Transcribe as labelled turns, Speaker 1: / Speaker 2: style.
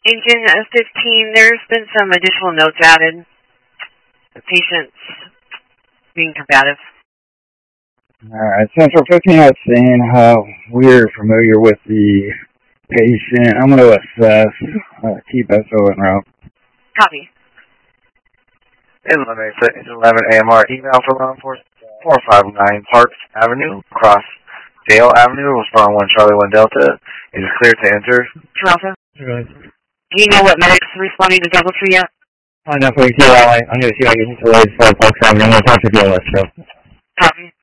Speaker 1: Agent 15, there's been some additional notes added. The patient's being combative.
Speaker 2: Alright, Central 15 has seen how we're familiar with the patient. I'm going to assess. Keep SO en route.
Speaker 1: Copy.
Speaker 3: 11 AMR email for law enforcement. 459 Parks Avenue, across Dale Avenue, respond 1 Charlie 1 Delta. It is clear to enter.
Speaker 1: Alpha.
Speaker 4: Right.
Speaker 1: Do you know what medics responding to Delta 3 yet?
Speaker 4: I'm going to see if I can get into the Parks Avenue. I'm going to talk to DLS, so.
Speaker 1: Copy.